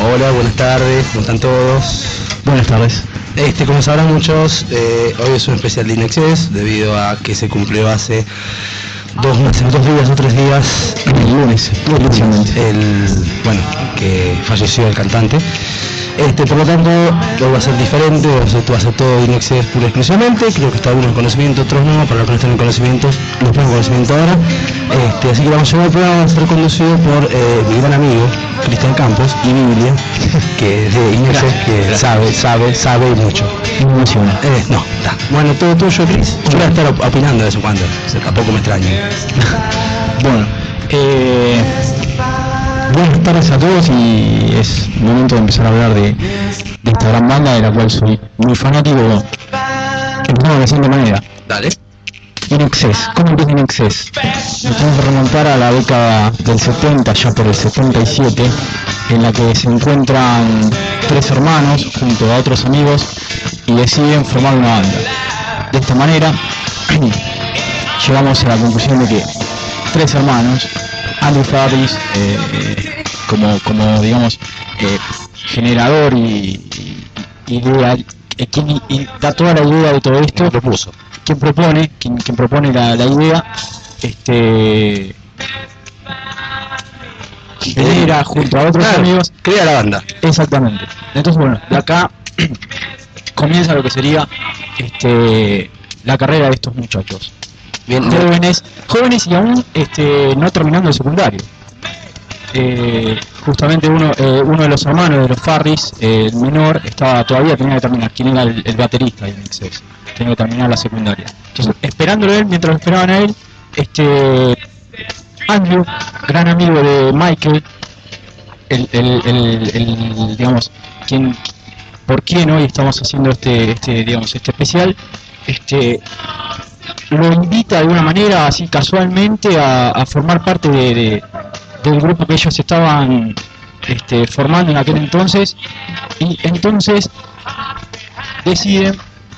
Hola, buenas tardes, ¿cómo están todos? Buenas tardes. Como sabrán muchos, hoy es un especial de INXS debido a que se cumplió hace 2 días o 3 días, el lunes, que falleció el cantante. Por lo tanto, hoy va a ser diferente, va a ser todo INXS pura y exclusivamente. Creo que está algunos en conocimiento, otros no. Para los que no están en conocimiento, los pongo en conocimiento ahora. Así que vamos a llevar el programa, va a ser conducido por mi gran amigo, Cristian Campos, y Biblia, que es de INXS, que sabe y mucho. Me emociona. No, está. Bueno, todo tuyo, Cris. Yo voy a estar opinando de vez en cuando, tampoco me extraña. Bueno, buenas tardes a todos y es momento de empezar a hablar de esta gran banda de la cual soy muy fanático. Empezamos de la siguiente manera. Dale. INXS. ¿Cómo empieza INXS? Nos tenemos que remontar a la década del 70, ya por el 77, en la que se encuentran 3 hermanos junto a otros amigos y deciden formar una banda. De esta manera llegamos a la conclusión de que 3 hermanos, Andrew Farris como digamos generador y da toda la idea de todo esto, quien propone la idea, genera junto a otros amigos, crea la banda. Exactamente. Entonces bueno, de acá comienza lo que sería la carrera de estos muchachos. Bien, jóvenes y aún no terminando el secundario. Justamente uno de los hermanos de los Farris, el menor, todavía tenía que terminar. ¿Quién era el baterista de INXS? Tenía que terminar la secundaria. Entonces, esperándolo él, mientras lo esperaban a él, Andrew, gran amigo de Michael, digamos, por quien hoy estamos haciendo este especial, lo invita de alguna manera, así casualmente, a formar parte del grupo que ellos estaban formando en aquel entonces, y entonces deciden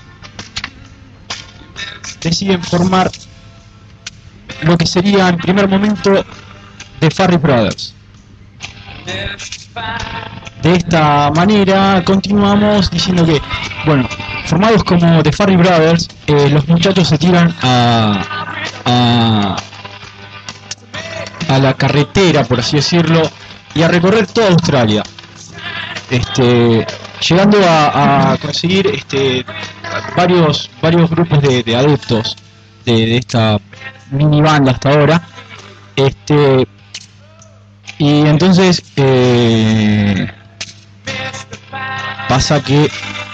formar lo que sería en primer momento The Farris Brothers. De esta manera continuamos diciendo que, bueno, formados como The Farris Brothers, los muchachos se tiran a la carretera, por así decirlo, y a recorrer toda Australia, llegando a conseguir varios grupos de adeptos de esta mini banda hasta ahora, y entonces pasa que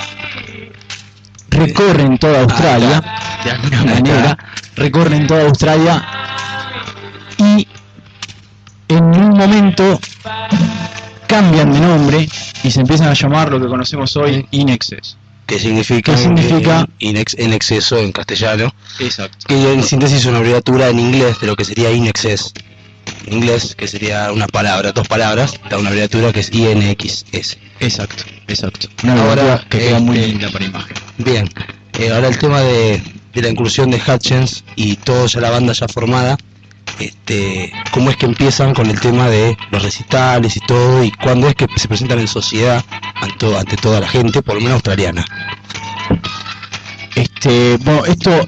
recorren toda Australia, de alguna manera, recorren toda Australia y en un momento cambian de nombre y se empiezan a llamar lo que conocemos hoy INXS. ¿Qué significa? En exceso en castellano. Exacto. Que en síntesis es una abreviatura en inglés de lo que sería INXS. En inglés, que sería una palabra, 2 palabras, da una abreviatura que es INXS. Exacto. Una abreviatura que queda muy linda para imagen. Bien, ahora el tema de la incursión de Hutchence y toda la banda ya formada, cómo es que empiezan con el tema de los recitales y todo, y cuándo es que se presentan en sociedad ante toda la gente, por lo menos australiana. Bueno, esto,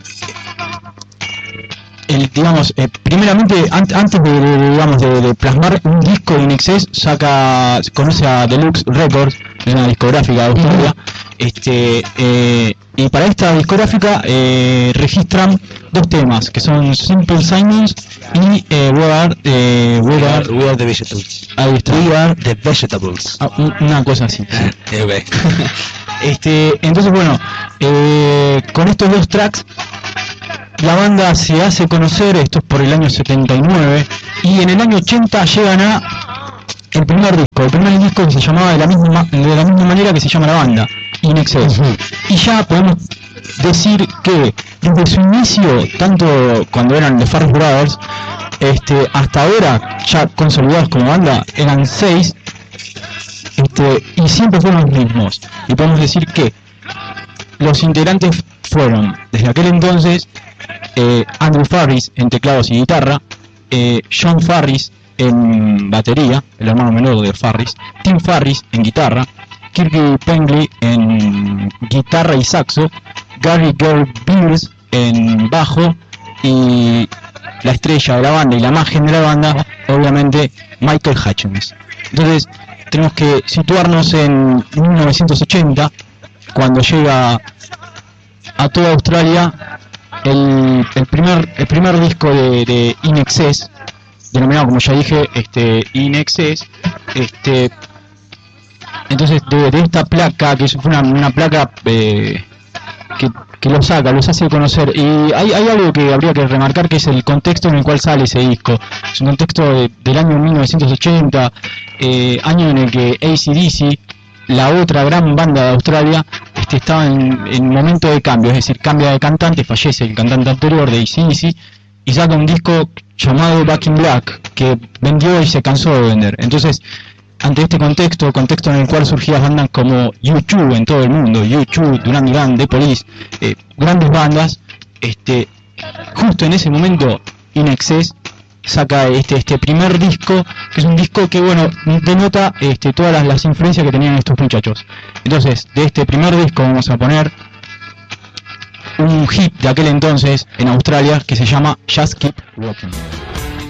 primeramente, antes de plasmar un disco de INXS, conoce a Deluxe Records, es una discográfica de Australia, y para esta discográfica registran 2 temas, que son Simple Simons y We Are the Vegetables. Ahí está. We Are the Vegetables. Una cosa así. Entonces, bueno, con estos 2 tracks la banda se hace conocer, esto es por el año 79, y en el año 80 llegan a el primer disco que se llamaba de la misma manera que se llama la banda, INXS. Y ya podemos decir que desde su inicio, tanto cuando eran The Farris Brothers, hasta ahora, ya consolidados como banda, eran 6, y siempre fueron los mismos. Y podemos decir que los integrantes fueron, desde aquel entonces, Andrew Farris en teclados y guitarra, John Farris en batería, el hermano menor de Farris, Tim Farris en guitarra, Kirky Pengley en guitarra y saxo, Gary Beers en bajo y la estrella de la banda y la imagen de la banda, obviamente Michael Hutchence. Entonces tenemos que situarnos en 1980, cuando llega a toda Australia el primer disco de In Excess, denominado, como ya dije, In Excess. Entonces de esta placa, que fue una placa que los hace conocer, y hay algo que habría que remarcar, que es el contexto en el cual sale ese disco. Es un contexto del año 1980, año en el que AC/DC, la otra gran banda de Australia, estaba en momento de cambio, es decir, cambia de cantante, fallece el cantante anterior de AC/DC y saca un disco llamado Back in Black, que vendió y se cansó de vender. Entonces, ante este contexto en el cual surgían bandas como U2 en todo el mundo, U2, Duran Duran, The Police, grandes bandas, justo en ese momento In Excess saca este primer disco, que es un disco que, bueno, denota todas las influencias que tenían estos muchachos. Entonces, de este primer disco vamos a poner un hit de aquel entonces en Australia que se llama Just Keep Rocking.